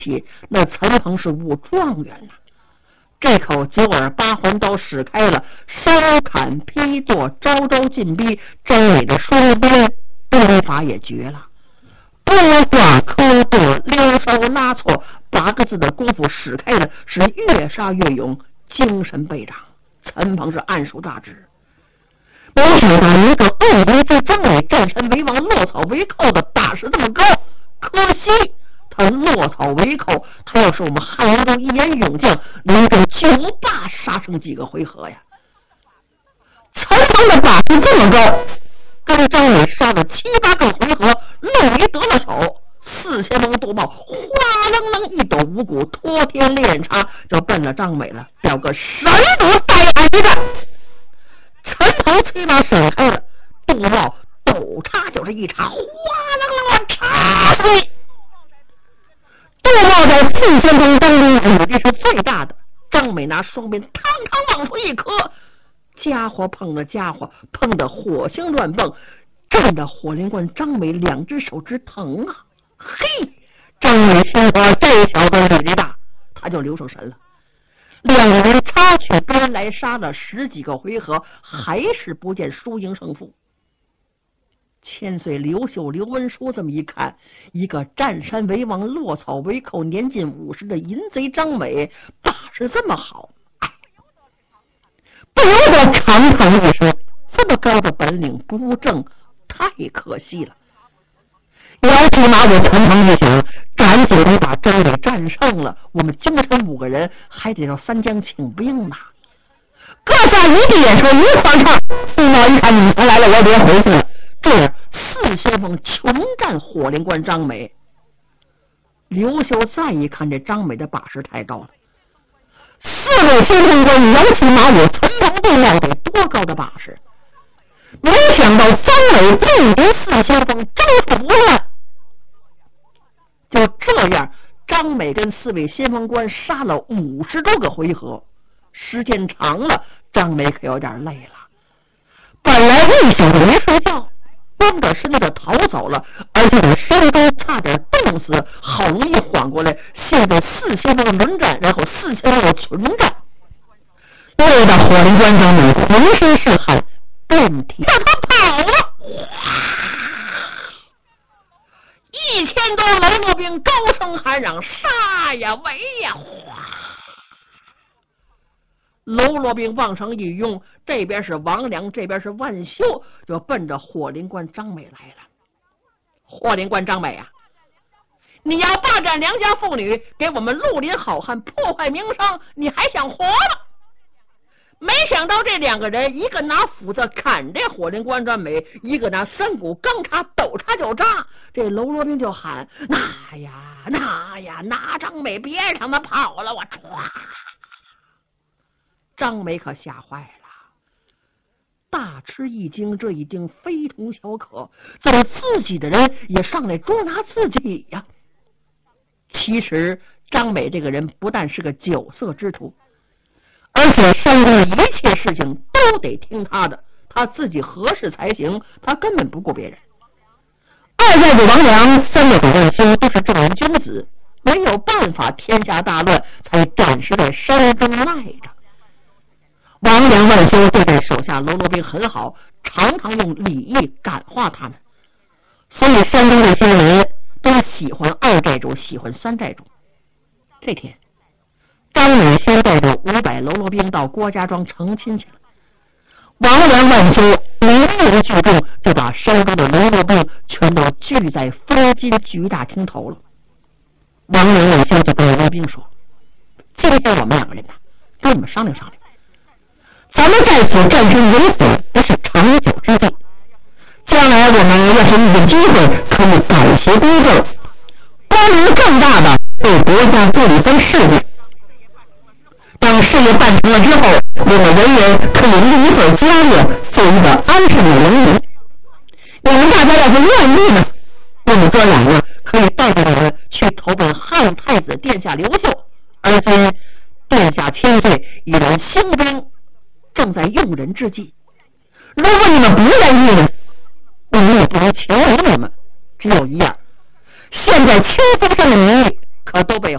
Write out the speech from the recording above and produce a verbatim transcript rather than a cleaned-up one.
起，那陈鹏是武状元呐、啊。这口九耳八环刀使开了，烧砍劈剁，招招进逼，张伟的双鞭兵法也绝了，拨挂磕剁，撩梢拉错，八个字的功夫使开了，是越杀越勇，精神倍长。陈鹏是暗属大志，没想到一个恶贼之张伟占山为王，落草为寇的把式这么高，可惜他落草为寇，他要是我们汉阳州一员勇将，能够九霸杀胜几个回合呀。陈鹏的把式这么高，跟张伟杀了七八个回合，漏一得了手，四千蒙多豹哗楞楞一抖五谷，托天练插就奔了张伟了，表个神毒带俺一战。陈鹏催马闪开了，杜豹抖插就是一插，哗楞楞插死。杜豹在四千蒙当中武力是最大的，张伟拿双鞭堂堂往出一磕，家伙碰了家伙，碰得火星乱蹦，站着火灵官张伟两只手直疼啊！嘿，张伟心说这小子力气大，他就留上神了。两个人擦去鞭来，杀了十几个回合，还是不见输赢胜负。千岁刘秀刘文书这么一看，一个占山为王落草为寇年近五十的淫贼张伟把式这么好，哎，不由得长叹一声，这么高的本领不正，太可惜了。摇起马尾，陈鹏一想，赶紧得把张伟战胜了，我们京城五个人还得到三江请兵呢。各下一闭眼说一块唱，驸马一看你们来了，我别回去了。这四先锋穷战火灵官张美。刘秀再一看，这张美的把式太高了，四位先锋官摇起马尾，陈鹏不料得多高的把式，没想到张伟并敌四先锋，招数不乱。就这样，张美跟四位先锋官杀了五十多个回合，时间长了，张美可有点累了。本来一宿没睡觉，光着身子就逃走了，而且在山沟差点冻死，好容易缓过来。现在四先锋轮战，然后四先锋的群战，累得火灵官张美浑身是汗，遍体让他跑了。一千多喽啰兵高声喊嚷，杀呀围呀！哗，喽啰兵往上一拥，这边是王良，这边是万修，就奔着火灵官张美来了。火灵官张美啊，你要霸占良家妇女，给我们绿林好汉破坏名声，你还想活了？没想到这两个人，一个拿斧子砍这火灵官张美，一个拿山谷钢叉抖叉就扎。这喽啰兵就喊：那呀那呀，拿张美别让他们跑了！我唰，张美可吓坏了，大吃一惊，这已经非同小可，怎么自己的人也上来捉拿自己呀？其实张美这个人不但是个酒色之徒，而且山中一切事情都得听他的，他自己合适才行，他根本不顾别人。二寨主王良、三寨主万修都是正人君子，没有办法，天下大乱，才暂时在山中赖着。王良、万修对待手下喽啰兵很好，常常用礼义感化他们，所以山中这些人都喜欢二寨主，喜欢三寨主。这天，张美先带着五百喽啰兵到郭家庄成亲去了。王良、万修凌厉聚众，就把山中的喽啰兵全都聚在封金局大厅头了。王良、万修就跟喽啰兵说：今天我们两个人呢，跟你们商量商量，咱们在此战争为匪不是长久之计，将来我们要是遇见机会，可以改邪归正，光明更大的为国家做一番事业。当事业办成了之后，我们人人可以立一份家业，做一个安适的人民。你们大家要是愿意呢，我们哥俩呢可以带着你们去投奔汉太子殿下刘秀，而今殿下千岁，已然兴兵，正在用人之际。如果你们不愿意呢，我们也不能强留你们，只有一样，现在清风上的名义可都被